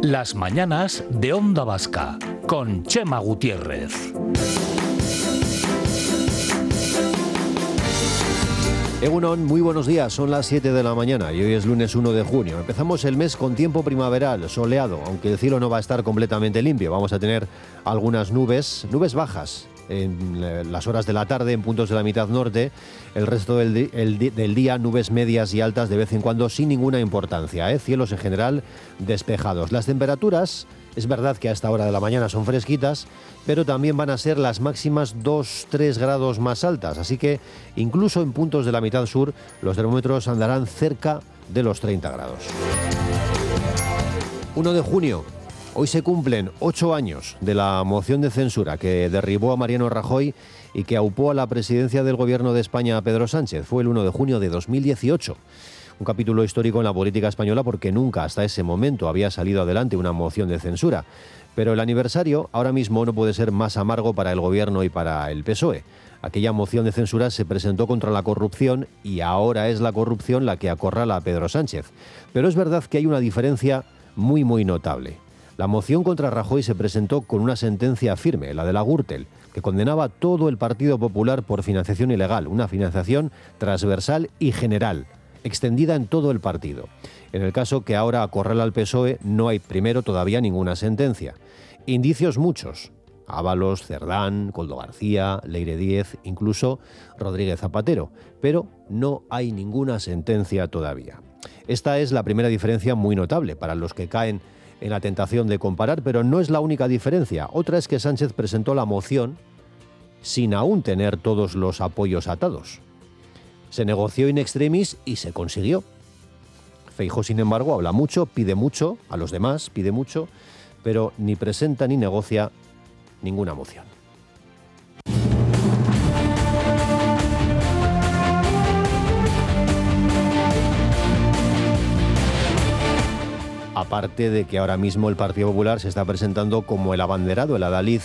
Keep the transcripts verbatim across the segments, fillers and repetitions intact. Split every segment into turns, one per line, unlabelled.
Las mañanas de Onda Vasca, con Chema Gutiérrez.
Egunon, muy buenos días, son las siete de la mañana y hoy es lunes uno de junio. Empezamos el mes con tiempo primaveral, soleado, aunque el cielo no va a estar completamente limpio. Vamos a tener algunas nubes, nubes bajas en las horas de la tarde, en puntos de la mitad norte. El resto del, di- el di- del día, nubes medias y altas de vez en cuando sin ninguna importancia, ¿eh? Cielos en general despejados. Las temperaturas, es verdad que a esta hora de la mañana son fresquitas, pero también van a ser las máximas dos a tres grados más altas, así que incluso en puntos de la mitad sur los termómetros andarán cerca de los treinta grados. uno de junio. Hoy se cumplen ocho años de la moción de censura que derribó a Mariano Rajoy y que aupó a la presidencia del Gobierno de España a Pedro Sánchez. Fue el uno de junio de dos mil dieciocho. Un capítulo histórico en la política española porque nunca hasta ese momento había salido adelante una moción de censura. Pero el aniversario ahora mismo no puede ser más amargo para el Gobierno y para el P S O E. Aquella moción de censura se presentó contra la corrupción y ahora es la corrupción la que acorrala a Pedro Sánchez. Pero es verdad que hay una diferencia muy muy notable. La moción contra Rajoy se presentó con una sentencia firme, la de la Gürtel, que condenaba a todo el Partido Popular por financiación ilegal, una financiación transversal y general, extendida en todo el partido. En el caso que ahora acorrala al P S O E, no hay, primero, todavía ninguna sentencia. Indicios muchos. Ábalos, Cerdán, Koldo García, Leire Díez, incluso Rodríguez Zapatero. Pero no hay ninguna sentencia todavía. Esta es la primera diferencia muy notable para los que caen en la tentación de comparar, pero no es la única diferencia. Otra es que Sánchez presentó la moción sin aún tener todos los apoyos atados. Se negoció in extremis y se consiguió. Feijóo, sin embargo, habla mucho, pide mucho, a los demás pide mucho, pero ni presenta ni negocia ninguna moción. Aparte de que ahora mismo el Partido Popular se está presentando como el abanderado, el adalid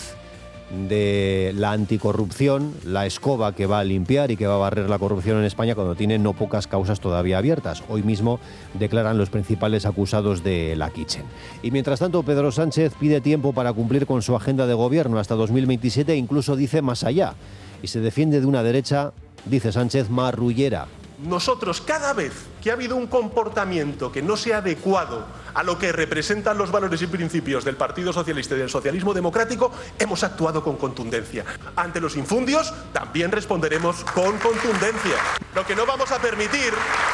de la anticorrupción, la escoba que va a limpiar y que va a barrer la corrupción en España cuando tiene no pocas causas todavía abiertas. Hoy mismo declaran los principales acusados de la Kitchen. Y mientras tanto, Pedro Sánchez pide tiempo para cumplir con su agenda de gobierno hasta dos mil veintisiete e incluso dice más allá. Y se defiende de una derecha, dice Sánchez, marrullera.
Nosotros, cada vez que ha habido un comportamiento que no sea adecuado a lo que representan los valores y principios del Partido Socialista y del socialismo democrático, hemos actuado con contundencia. Ante los infundios, también responderemos con contundencia. Lo que no vamos a permitir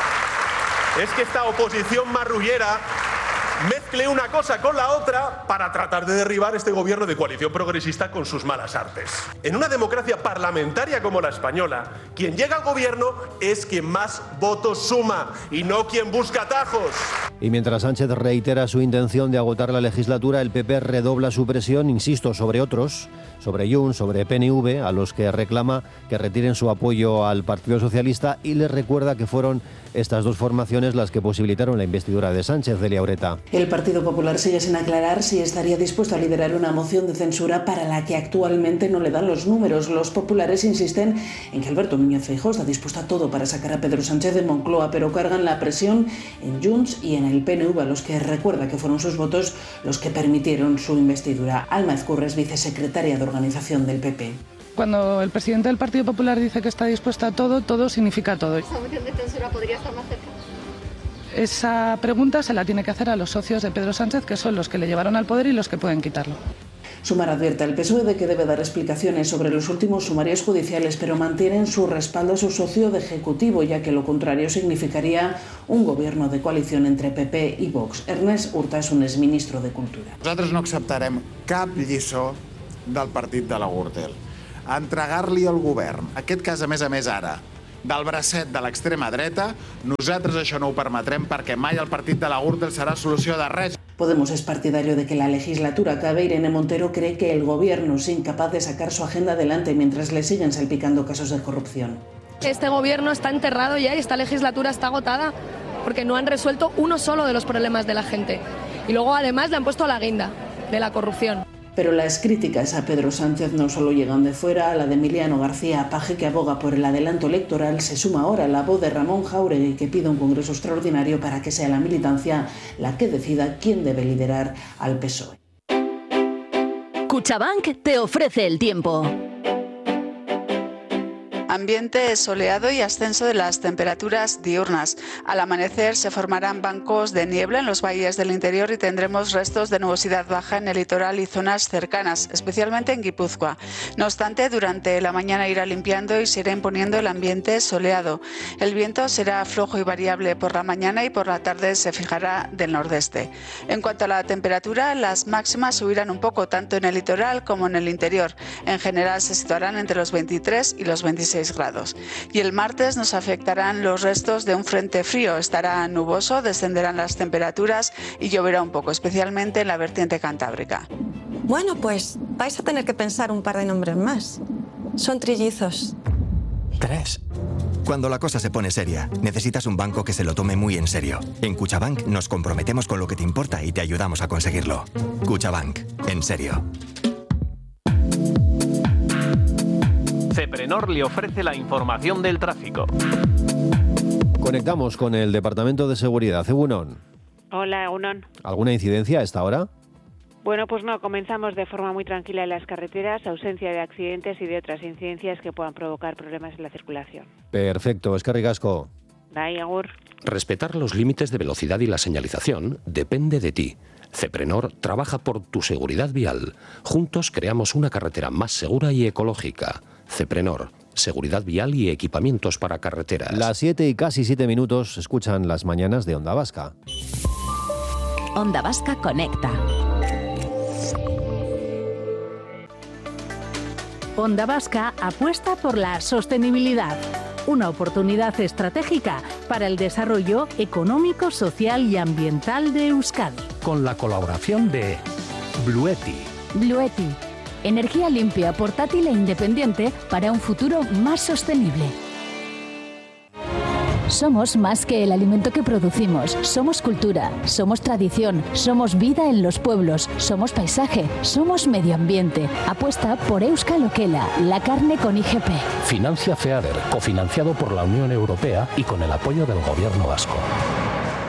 es que esta oposición marrullera mezcle una cosa con la otra para tratar de derribar este gobierno de coalición progresista con sus malas artes. En una democracia parlamentaria como la española, quien llega al gobierno es quien más votos suma y no quien busca atajos.
Y mientras Sánchez reitera su intención de agotar la legislatura, el P P redobla su presión, insisto, sobre otros, sobre Junts, sobre P N V, a los que reclama que retiren su apoyo al Partido Socialista y les recuerda que fueron estas dos formaciones las que posibilitaron la investidura de Sánchez. Delia Ureta.
El Partido Popular sigue sin aclarar si estaría dispuesto a liderar una moción de censura para la que actualmente no le dan los números. Los populares insisten en que Alberto Núñez Feijóo está dispuesto a todo para sacar a Pedro Sánchez de Moncloa, pero cargan la presión en Junts y en el P N V, a los que recuerda que fueron sus votos los que permitieron su investidura. Alma Ezcurra es vicesecretaria de organización del P P.
Cuando el presidente del Partido Popular dice que está dispuesto a todo, todo significa todo.
¿Esa moción de censura podría estar más cerca?
Esa pregunta se la tiene que hacer a los socios de Pedro Sánchez, que son los que le llevaron al poder y los que pueden quitarlo.
Sumar advierte al P S O E de que debe dar explicaciones sobre los últimos sumarios judiciales, pero mantienen su respaldo a su socio de ejecutivo, ya que lo contrario significaría un gobierno de coalición entre P P i Vox. Ernest Urta és un exministre de Cultura.
Nosaltres no acceptarem cap lliçó del partit de la Gürtel. Entregar-li al govern, en aquest cas a més a més ara, del bracet de l'extrema dreta, nosaltres això no ho permetrem perquè mai el partit de la Gürtel serà solució de res.
Podemos es partidario de que la legislatura acabe. Irene Montero cree que el gobierno es incapaz de sacar su agenda adelante mientras le siguen salpicando casos de corrupción.
Este gobierno está enterrado ya y esta legislatura está agotada porque no han resuelto uno solo de los problemas de la gente. Y luego además le han puesto la guinda de la corrupción.
Pero las críticas a Pedro Sánchez no solo llegan de fuera. A la de Emiliano García Paje, que aboga por el adelanto electoral, se suma ahora la voz de Ramón Jáuregui, que pide un congreso extraordinario para que sea la militancia la que decida quién debe liderar al P S O E.
Cuchabank te ofrece el tiempo.
Ambiente soleado y ascenso de las temperaturas diurnas. Al amanecer se formarán bancos de niebla en los valles del interior y tendremos restos de nubosidad baja en el litoral y zonas cercanas, especialmente en Guipúzcoa. No obstante, durante la mañana irá limpiando y se irá imponiendo el ambiente soleado. El viento será flojo y variable por la mañana y por la tarde se fijará del nordeste. En cuanto a la temperatura, las máximas subirán un poco tanto en el litoral como en el interior. En general se situarán entre los veintitrés y los veintiséis grados. Y el martes nos afectarán los restos de un frente frío. Estará nuboso, descenderán las temperaturas y lloverá un poco, especialmente en la vertiente cantábrica.
Bueno, pues vais a tener que pensar un par de nombres más. Son trillizos.
Tres. Cuando la cosa se pone seria, necesitas un banco que se lo tome muy en serio. En Cuchabank nos comprometemos con lo que te importa y te ayudamos a conseguirlo. Cuchabank, en serio.
Ceprenor le ofrece la información del tráfico.
Conectamos con el Departamento de Seguridad. Egunon.
Hola, Egunon.
¿Alguna incidencia a esta hora?
Bueno, pues no, comenzamos de forma muy tranquila en las carreteras, ausencia de accidentes y de otras incidencias que puedan provocar problemas en la circulación.
Perfecto, eskerrik asko.
Bai, agur.
Respetar los límites de velocidad y la señalización depende de ti. Ceprenor trabaja por tu seguridad vial. Juntos creamos una carretera más segura y ecológica. Ceprenor, seguridad vial y equipamientos para carreteras.
Las siete y casi siete minutos escuchan las mañanas de Onda Vasca.
Onda Vasca conecta. Onda Vasca apuesta por la sostenibilidad, una oportunidad estratégica para el desarrollo económico, social y ambiental de Euskadi.
Con la colaboración de Blueti.
Blueti, energía limpia, portátil e independiente para un futuro más sostenible. Somos más que el alimento que producimos. Somos cultura, somos tradición, somos vida en los pueblos, somos paisaje, somos medio ambiente. Apuesta por Euskal Okela, la carne con I G P.
Financia FEADER, cofinanciado por la Unión Europea y con el apoyo del Gobierno vasco.